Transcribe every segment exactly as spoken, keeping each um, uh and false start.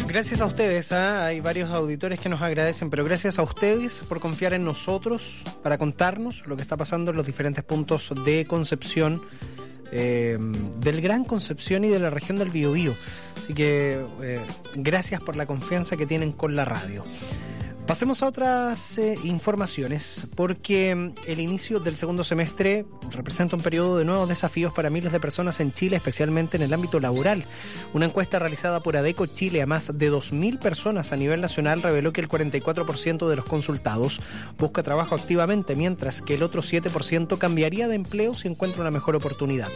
Gracias a ustedes, ¿eh? Hay varios auditores que nos agradecen, pero gracias a ustedes por confiar en nosotros para contarnos lo que está pasando en los diferentes puntos de Concepción, eh, del Gran Concepción y de la región del Biobío. Así que eh, gracias por la confianza que tienen con la radio. Pasemos a otras eh, informaciones, porque el inicio del segundo semestre representa un periodo de nuevos desafíos para miles de personas en Chile, especialmente en el ámbito laboral. Una encuesta realizada por ADECO Chile a más de dos mil personas a nivel nacional reveló que el cuarenta y cuatro por ciento de los consultados busca trabajo activamente, mientras que el otro siete por ciento cambiaría de empleo si encuentra una mejor oportunidad.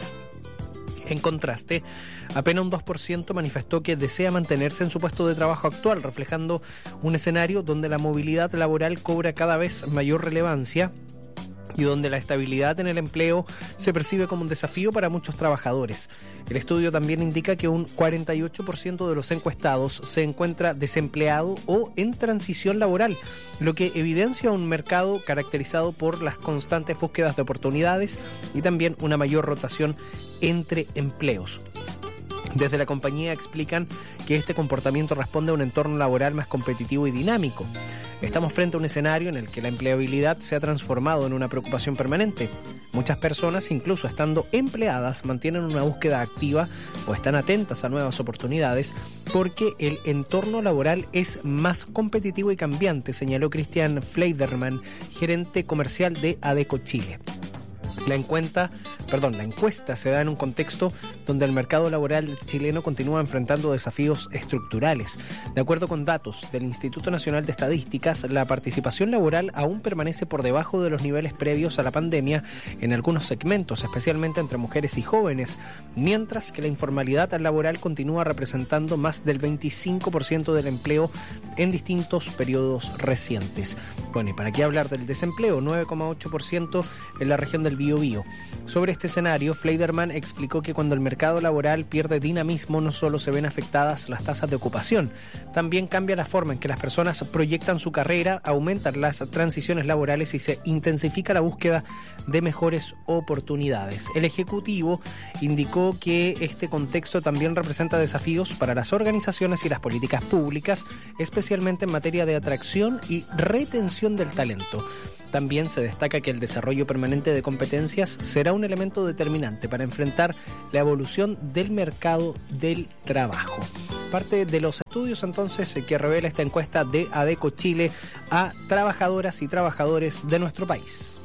En contraste, apenas un dos por ciento manifestó que desea mantenerse en su puesto de trabajo actual, reflejando un escenario donde la movilidad laboral cobra cada vez mayor relevancia y donde la estabilidad en el empleo se percibe como un desafío para muchos trabajadores. El estudio también indica que un cuarenta y ocho por ciento de los encuestados se encuentra desempleado o en transición laboral, lo que evidencia un mercado caracterizado por las constantes búsquedas de oportunidades y también una mayor rotación entre empleos. Desde la compañía explican que este comportamiento responde a un entorno laboral más competitivo y dinámico. Estamos frente a un escenario en el que la empleabilidad se ha transformado en una preocupación permanente. Muchas personas, incluso estando empleadas, mantienen una búsqueda activa o están atentas a nuevas oportunidades porque el entorno laboral es más competitivo y cambiante, señaló Cristian Fleiderman, gerente comercial de ADECO Chile. La encuesta, perdón, la encuesta se da en un contexto donde el mercado laboral chileno continúa enfrentando desafíos estructurales. De acuerdo con datos del Instituto Nacional de Estadísticas, la participación laboral aún permanece por debajo de los niveles previos a la pandemia en algunos segmentos, especialmente entre mujeres y jóvenes, mientras que la informalidad laboral continúa representando más del veinticinco por ciento del empleo en distintos periodos recientes. Bueno, y para qué hablar del desempleo, nueve coma ocho por ciento en la región del Biobío. Sobre este escenario, Fleiderman explicó que cuando el mercado laboral pierde dinamismo, no solo se ven afectadas las tasas de ocupación, también cambia la forma en que las personas proyectan su carrera, aumentan las transiciones laborales y se intensifica la búsqueda de mejores oportunidades. El ejecutivo indicó que este contexto también representa desafíos para las organizaciones y las políticas públicas, especialmente en materia de atracción y retención del talento. También se destaca que el desarrollo permanente de competencias será un elemento determinante para enfrentar la evolución del mercado del trabajo. Parte de los estudios entonces que revela esta encuesta de ADECO Chile a trabajadoras y trabajadores de nuestro país.